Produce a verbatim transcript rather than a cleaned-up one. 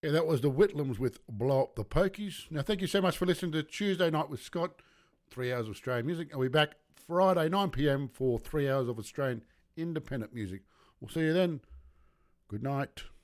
Yeah, that was the Whitlams with Blow Up the Pokies. Now, thank you so much for listening to Tuesday Night with Scott, three hours of Australian music. I'll be back Friday, nine p.m. for three hours of Australian independent music. We'll see you then. Good night.